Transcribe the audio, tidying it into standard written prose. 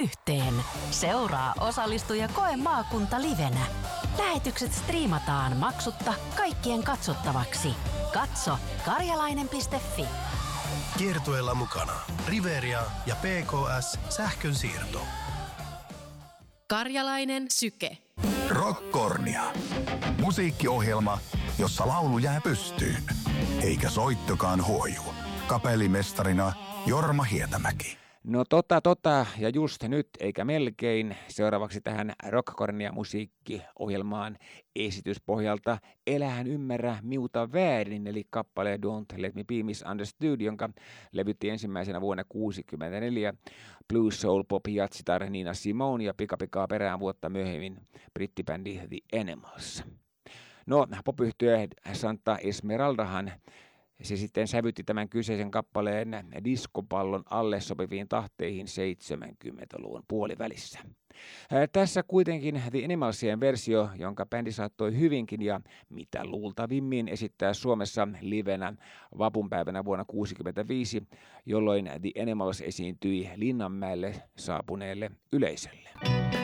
yhteen. Seuraa, osallistu ja koe maakunta livenä. Lähetykset striimataan maksutta kaikkien katsottavaksi. Katso karjalainen.fi. Kiertueella mukana Riveria ja PKS sähkönsiirto. Karjalainen syke. Rockkornia. Musiikkiohjelma, jossa laulu jää pystyyn. Eikä soittokaan huoju. Kapellimestarina Jorma Hietämäki. No ja just nyt eikä melkein. Seuraavaksi tähän Rockkornia musiikkiohjelmaan esityspohjalta Elähän ymmärrä miuta väärin, eli kappale Don't Let Me Be Misunderstood, jonka levytti ensimmäisenä vuonna 1964 blues soul pop jatsitar Nina Simone ja pikapikaa perään vuotta myöhemmin brittibändi The Animals. No, popyhtye Santa Esmeraldahan se sitten sävytti tämän kyseisen kappaleen diskopallon alle sopiviin tahteihin 70-luvun puolivälissä. Tässä kuitenkin The Animalsien versio, jonka bändi saattoi hyvinkin ja mitä luultavimmin esittää Suomessa livenä vapunpäivänä vuonna 1965, jolloin The Animals esiintyi Linnanmäelle saapuneelle yleisölle.